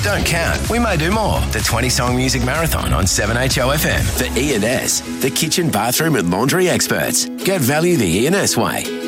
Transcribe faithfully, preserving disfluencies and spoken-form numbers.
Don't count. We may do more. The twenty-song music marathon on seven H O F M. For E and S, the kitchen, bathroom and laundry experts. Get value the E and S way.